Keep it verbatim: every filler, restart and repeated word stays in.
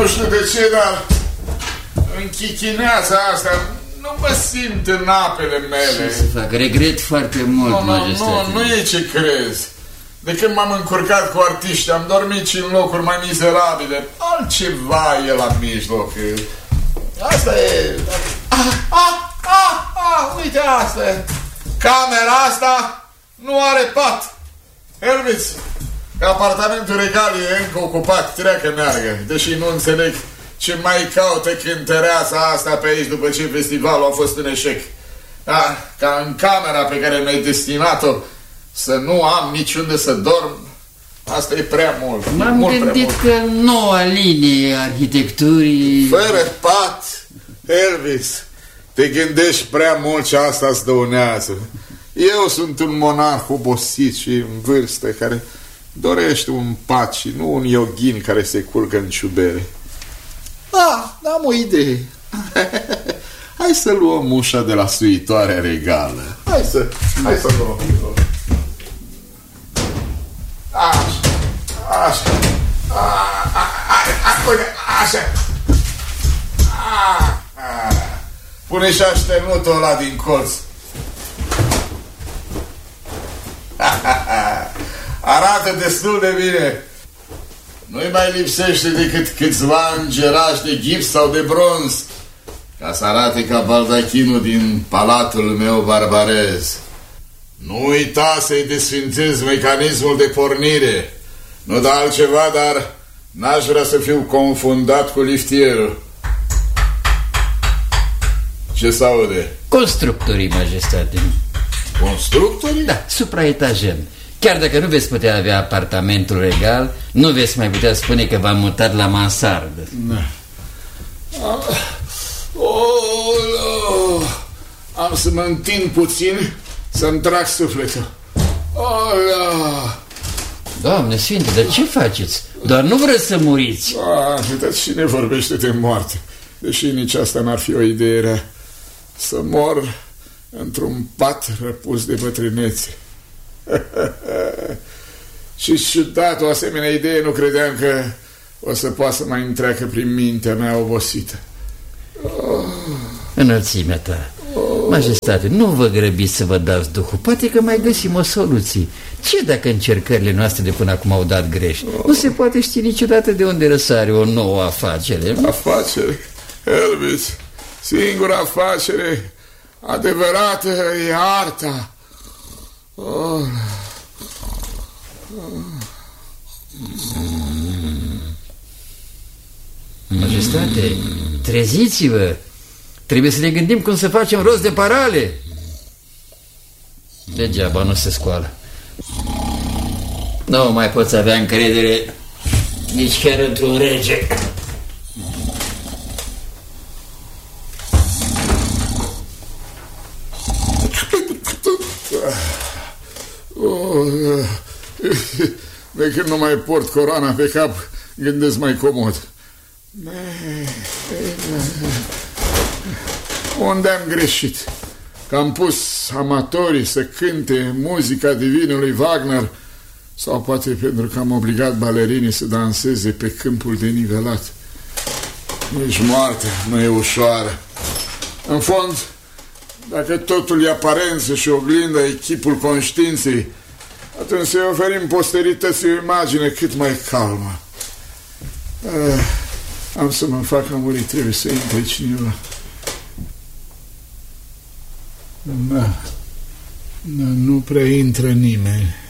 Nu știu de ce, dar în chichineața asta nu mă simt în apele mele. Ce să fac? Regret foarte mult, nu, majestate. Nu, nu e ce crezi. De când m-am încurcat cu artiști, am dormit și în locuri mai mizerabile. Altceva e la mijloc. Asta e... Ah, ah, ah, ah, uite asta e. Camera asta nu are pat. Elvis, că apartamentul regal e încă ocupat, treacă meargă. Deși nu înțeleg ce mai caută cântăreața asta pe aici după ce festivalul a fost un eșec. Da, ca în camera pe care mi-ai destinat-o să nu am niciunde să dorm, asta e prea mult. M-am gândit că noua linie arhitecturii... Fără pat, Elvis, te gândești prea mult și asta îți dăunează. Eu sunt un monarh obosit și în vârstă care dorește un pat și nu un ioghin care se culcă în ciubere. Ah, am o idee. Hai să luăm ușa de la suitoarea regală. Hai să, hai să luăm. Așa, așa, așa. Pune și așternutul ăla din colț. Arată destul de bine. Nu-i mai lipsește decât câțiva îngerași de gips sau de bronz ca să arate ca baldachinul din palatul meu barbarez. Nu uita să-i desfințezi mecanismul de pornire. Nu da altceva, dar n-aș vrea să fiu confundat cu liftierul. Ce s-aude? Constructorii, majestate. Constructorii? Da, supraetajen. Chiar dacă nu veți putea avea apartamentul regal, nu veți mai putea spune că v-am mutat la mansardă. Da. Oh, am să mă întind puțin să-mi trag sufletul. Oh, Doamne Sfinte, dar ce faceți? Doar nu vreți să muriți. Ah, dar cine vorbește de moarte? Deși nici asta n-ar fi o idee rea. Să mor într-un pat răpus de bătrânețe. Și ciudat, o asemenea idee nu credeam că o să poată să mai îmi treacă prin mintea mea obosită. Oh. Înălțimea ta. Oh. Majestate, nu vă grăbiți să vă dați duhul. Poate că mai găsim o soluție. Ce dacă încercările noastre de până acum au dat greș? Oh. Nu se poate ști niciodată de unde răsare o nouă afacere. Afacere? Elvis, singura afacere adevărată e arta. Oh. Majestate, treziți-vă. Trebuie să ne gândim cum să facem rost de parale. Degeaba nu se scoală. Nu mai poți avea încredere nici chiar într-un rege. Oh, de când nu mai port coroana pe cap, gândesc mai comod. Unde am greșit? Că am pus amatorii să cânte muzica divinului Wagner, sau poate pentru că am obligat balerinii să danseze pe câmpul denivelat. Nici moartea nu e ușoară. În fond, dacă totul e aparență și oglindă echipul conștiinței, atunci să-i oferim posterității o imagine cât mai calmă. Uh, am să mă fac a muri, trebuie să intre cineva. Da. Da, nu prea intră nimeni.